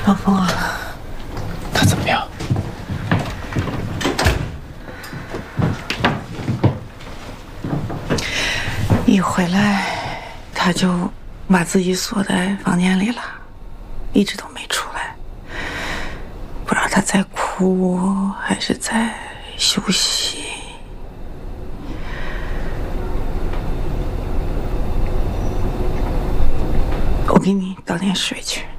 老公啊， 他怎么样？ 一回来他就把自己锁在房间里了，一直都没出来。不知道他在哭还是在休息。我给你倒点水去。